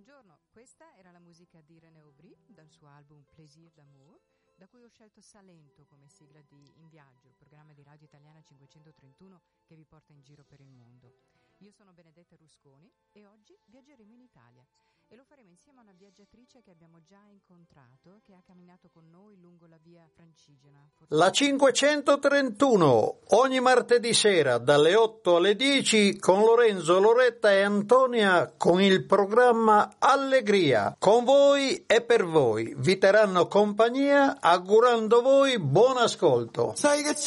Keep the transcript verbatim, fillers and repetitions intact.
Buongiorno, questa era la musica di René Aubry dal suo album Plaisir d'amour, da cui ho scelto Salento come sigla di In Viaggio, il programma di Radio Italiana cinquecentotrentuno che vi porta in giro per il mondo. Io sono Benedetta Rusconi e oggi viaggeremo in Italia e lo faremo insieme a una viaggiatrice che abbiamo già incontrato, che ha camminato con noi lungo la via Francigena. La cinquecentotrentuno, ogni martedì sera dalle otto alle dieci con Lorenzo, Loretta e Antonia con il programma Allegria. Con voi e per voi. Vi terranno compagnia augurando voi buon ascolto. Sai che